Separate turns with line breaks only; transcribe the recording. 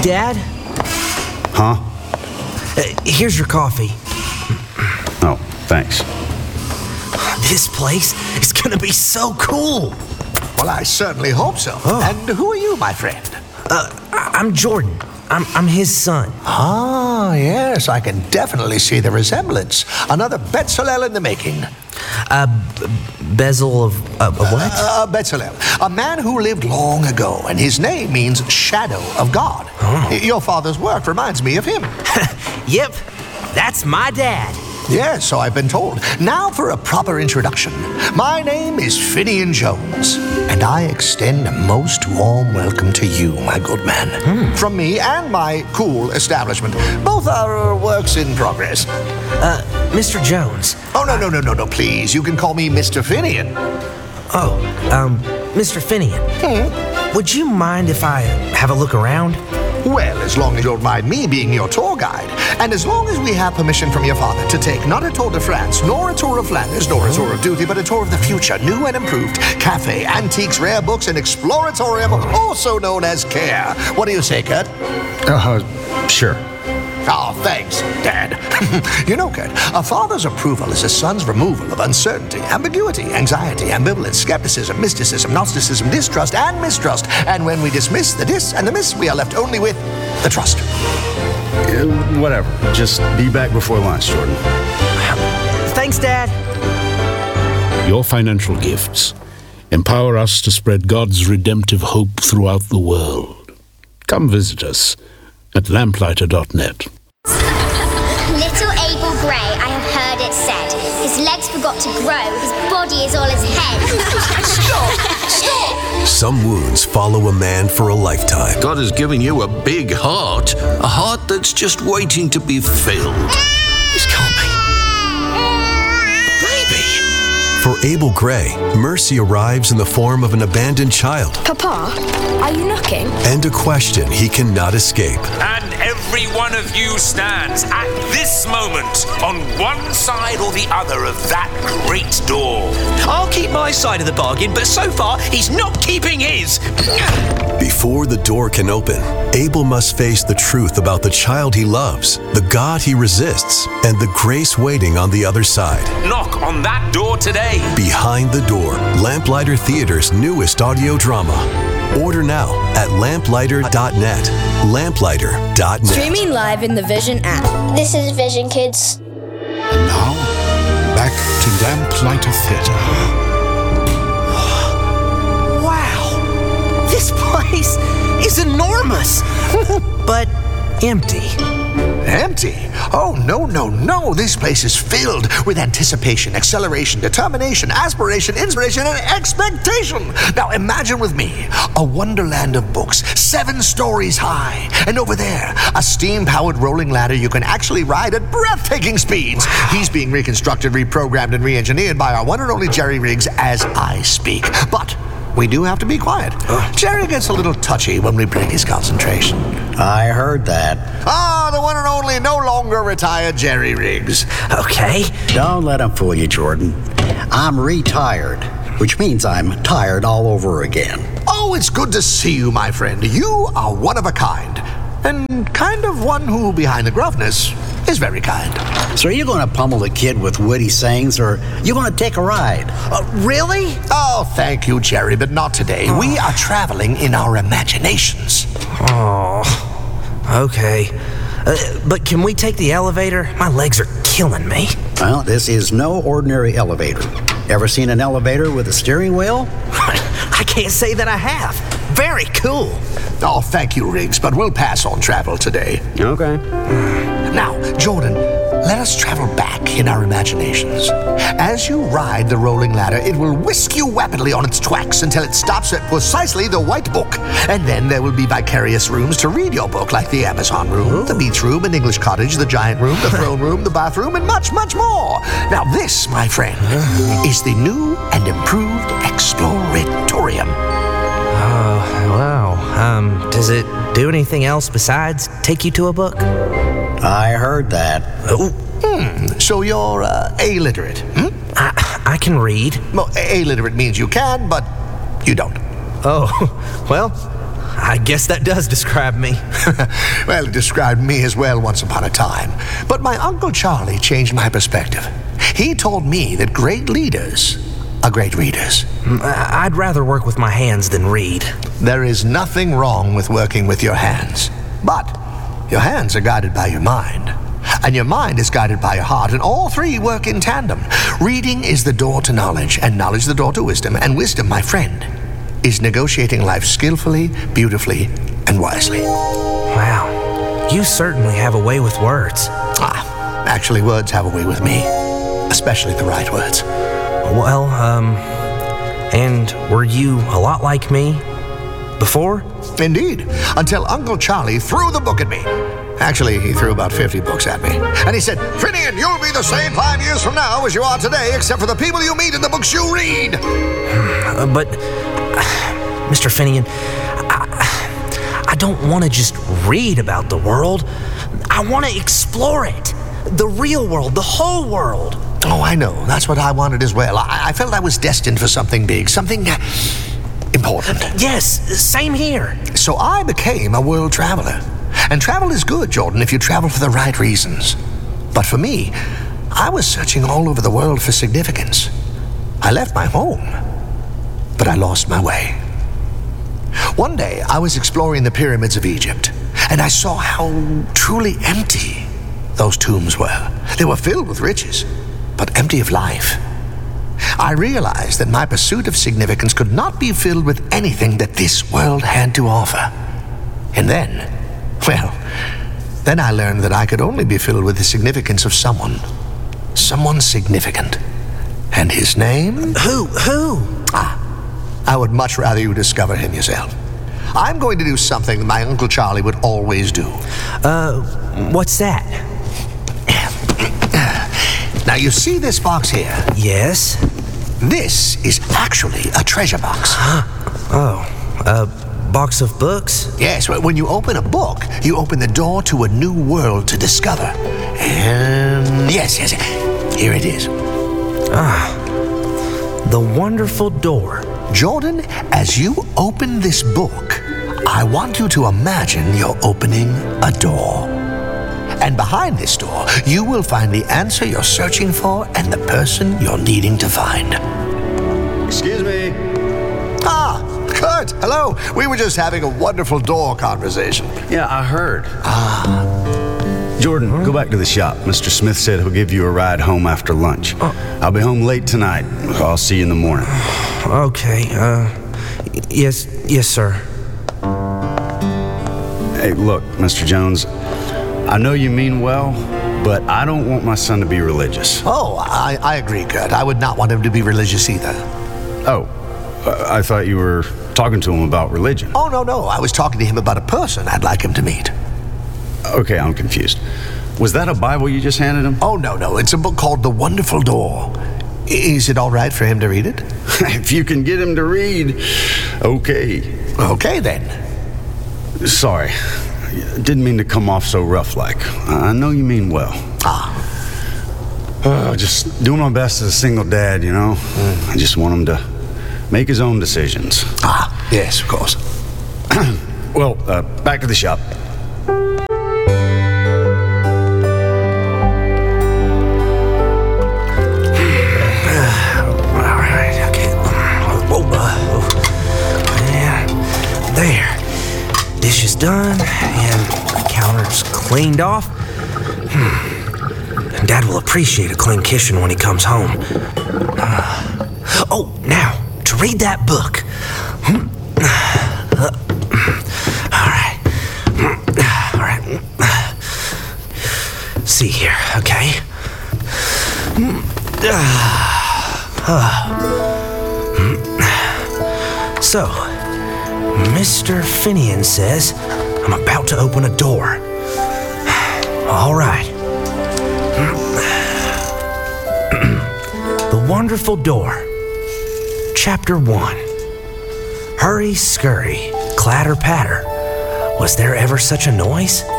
Dad?
Huh?
Here's your coffee.
Oh, thanks.
This place is gonna be so cool.
Well, I certainly hope so.
Oh.
And who are you, my friend?
I'm Jordan. I'm his son.
Ah, yes, I can definitely see the resemblance. Another Bezalel in the making.
Bezel of what?
Bezalel, a man who lived long ago, and his name means shadow of God.
Oh.
Your father's work reminds me of him.
Yep, that's my dad.
Yes, so I've been told. Now for a proper introduction. My name is Finian Jones, and I extend a most warm welcome to you, my good man. From me and my cool establishment. Both are works in progress.
Mr. Jones.
Oh, no, please. You can call me Mr. Finian.
Oh, Mr. Finian. Would you mind if I have a look around?
Well, as long as you don't mind me being your tour guide, and as long as we have permission from your father to take not a tour de France, nor a tour of Flanders, nor a tour of duty, but a tour of the future, new and improved, cafe, antiques, rare books, and exploratorium, also known as Care. What do you say, Kurt?
Sure.
Oh, thanks, Dad. You know, Kurt, a father's approval is a son's removal of uncertainty, ambiguity, anxiety, ambivalence, skepticism, mysticism, Gnosticism, distrust, and mistrust. And when we dismiss the dis and the miss, we are left only with the trust.
Whatever. Just be back before lunch, Jordan.
Thanks, Dad.
Your financial gifts empower us to spread God's redemptive hope throughout the world. Come visit us at lamplighter.net.
Little Abel Gray, I have heard it said. His legs forgot to grow, his body is all his head.
Stop! Some wounds follow a man for a lifetime.
God has given you a big heart, a heart that's just waiting to be filled.
This can't be.
For Abel Gray, mercy arrives in the form of an abandoned child.
Papa, are you knocking?
And a question he cannot escape.
And every one of you stands at this moment on one side or the other of that great door.
I'll keep my side of the bargain, but so far he's not keeping his.
Before the door can open, Abel must face the truth about the child he loves, the God he resists, and the grace waiting on the other side.
Knock on that door today.
Behind the Door, Lamplighter Theater's newest audio drama. Order now at lamplighter.net. Lamplighter.net.
Streaming live in the Vision app.
This is Vision Kids.
And now, back to Lamplighter Theatre.
Wow. This place is enormous. But empty.
Empty? Oh, no. This place is filled with anticipation, acceleration, determination, aspiration, inspiration, and expectation. Now imagine with me a wonderland of books, 7 stories high. And over there, a steam-powered rolling ladder you can actually ride at breathtaking speeds. Wow. He's being reconstructed, reprogrammed, and re-engineered by our one and only Jerry Riggs as I speak. But we do have to be quiet. Jerry gets a little touchy when we break his concentration.
I heard that.
Ah, the one and only, no longer retired Jerry Riggs.
Okay.
Don't let him fool you, Jordan. I'm retired, which means I'm tired all over again.
Oh, it's good to see you, my friend. You are one of a kind. And kind of one who, behind the gruffness, is very kind.
So are you going to pummel the kid with witty sayings, or you going to take a ride?
Really?
Oh, thank you, Jerry, but not today. We are traveling in our imaginations.
Oh, okay. But can we take the elevator? My legs are killing me.
Well, this is no ordinary elevator. Ever seen an elevator with a steering wheel?
I can't say that I have. Very cool.
Oh, thank you, Riggs, but we'll pass on travel today.
Okay.
Now, Jordan, let us travel back in our imaginations. As you ride the rolling ladder, it will whisk you rapidly on its tracks until it stops at precisely the white book. And then there will be vicarious rooms to read your book, like the Amazon room, the beach room, an English cottage, the giant room, the throne room, the bathroom, and much, much more. Now this, my friend, is the new and improved Exploratorium.
Wow. Does it do anything else besides take you to a book?
I heard that.
So you're illiterate,
I can read.
Well, illiterate means you can, but you don't.
Oh, well, I guess that does describe me.
Well, it described me as well once upon a time. But my Uncle Charlie changed my perspective. He told me that great leaders are great readers.
I'd rather work with my hands than read.
There is nothing wrong with working with your hands. But your hands are guided by your mind. And your mind is guided by your heart, and all three work in tandem. Reading is the door to knowledge, and knowledge the door to wisdom, and wisdom, my friend, is negotiating life skillfully, beautifully, and wisely.
Wow, you certainly have a way with words.
Actually, words have a way with me, especially the right words.
Well, and were you a lot like me before?
Indeed, until Uncle Charlie threw the book at me. Actually, he threw about 50 books at me. And he said, Finian, you'll be the same 5 years from now as you are today, except for the people you meet and the books you read.
But, Mr. Finian, I don't want to just read about the world. I want to explore it. The real world, the whole world.
Oh, I know. That's what I wanted as well. I felt I was destined for something big, something important.
Yes, same here.
So I became a world traveler. And travel is good, Jordan, if you travel for the right reasons. But for me, I was searching all over the world for significance. I left my home, but I lost my way. One day, I was exploring the pyramids of Egypt, and I saw how truly empty those tombs were. They were filled with riches, but empty of life. I realized that my pursuit of significance could not be filled with anything that this world had to offer. And then I learned that I could only be filled with the significance of someone significant. And his name?
Who?
I would much rather you discover him yourself. I'm going to do something that my Uncle Charlie would always do.
What's that?
Now, you see this box here?
Yes.
This is actually a treasure box.
A box of books?
Yes, when you open a book, you open the door to a new world to discover. And yes, here it is.
The wonderful door.
Jordan, as you open this book, I want you to imagine you're opening a door. And behind this door, you will find the answer you're searching for and the person you're needing to find.
Excuse me.
Kurt, hello. We were just having a wonderful door conversation.
Yeah, I heard. Jordan, go back to the shop. Mr. Smith said he'll give you a ride home after lunch. I'll be home late tonight. I'll see you in the morning.
Okay, yes, sir.
Hey, look, Mr. Jones, I know you mean well, but I don't want my son to be religious.
Oh, I agree, Kurt. I would not want him to be religious either.
Oh, I thought you were talking to him about religion.
Oh, no. I was talking to him about a person I'd like him to meet.
Okay, I'm confused. Was that a Bible you just handed him?
Oh, no. It's a book called The Wonderful Door. Is it all right for him to read it?
If you can get him to read, okay.
Okay, then.
Sorry. Didn't mean to come off so rough-like. I know you mean well. Just doing my best as a single dad, you know? I just want him to make his own decisions.
Yes, of course.
Well, back to the shop.
There. Dishes done, and the counter's cleaned off. Dad will appreciate a clean kitchen when he comes home. Now, to read that book. All right. See here, okay? So, Mr. Finian says I'm about to open a door. All right. The Wonderful Door. Chapter 1. Hurry, scurry, clatter, patter. Was there ever such a noise?